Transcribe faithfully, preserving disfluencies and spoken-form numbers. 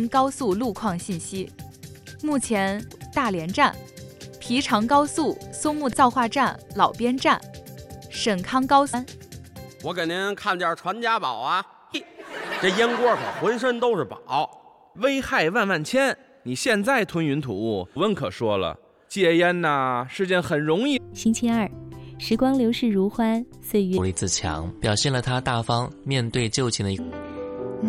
京高速路况信息。目前大连站、皮长高速松木造化站老边站、沈康高速。 我给您看件传家宝啊，这烟锅可浑身都是宝， 危害万万千。你现在吞云吐雾，温可说了，戒烟呐是件很容易。 星期二，时光流逝如欢，岁月活力自强，表现了他大方面对旧情的一个。